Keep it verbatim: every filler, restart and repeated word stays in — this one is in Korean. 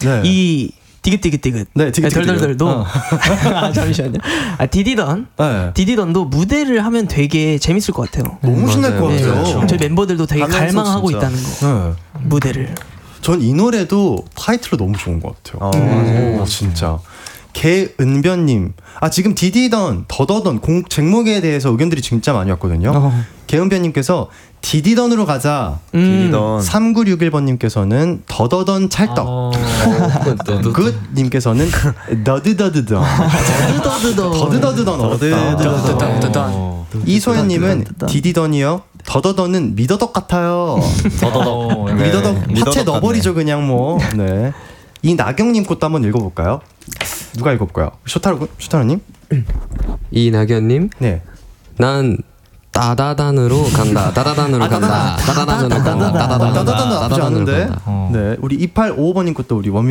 네. 이 디귿디귿디귿 네, 디귿디귿. 덜덜덜도 어. 아, 잠시만요. 아, 디디던 네. 디디던도 무대를 하면 되게 재밌을 것 같아요. 너무 신날 것 네, 같아요. 저희 멤버들도 되게 갈망하고 진짜. 있다는 거. 네. 무대를. 전 이 노래도 타이틀로 너무 좋은 것 같아요. 어, 오, 진짜. 개은변님, 아 지금 디디던, 더더던 공 제목에 대해서 의견들이 진짜 많이 왔거든요. 어. 개은변님께서 디디던으로 가자. 음. 디디던. 삼구육일 번님께서는 더더던 찰떡. 어, 굿님께서는 더드더드던. 더드더드더. 더드더드던 어렵다. 더드더드던. 이소연님은 디디던이요. 더더던은 미더덕 같아요. 더더더. 네. 미더덕 하체 미더덕 넣어버리죠 그냥 뭐. 네. 이 나경님 것도 한번 읽어볼까요? 누가 읽어볼까요? 쇼타로 쇼타로님? 이낙연님, 네. 난 따다단으로 간다. 따다단으로 간다. 따다단으로 간다. 따다단으로 간다. 따다단 나쁘지 따다단으로 않은데. 간다. 네. 우리 이팔오오 번님 것도 우리 원